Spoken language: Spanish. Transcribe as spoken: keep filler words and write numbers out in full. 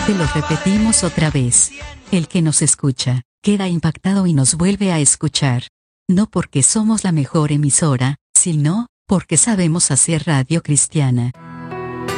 Te lo repetimos otra vez. El que nos escucha, queda impactado y nos vuelve a escuchar. No porque somos la mejor emisora, sino porque sabemos hacer radio cristiana.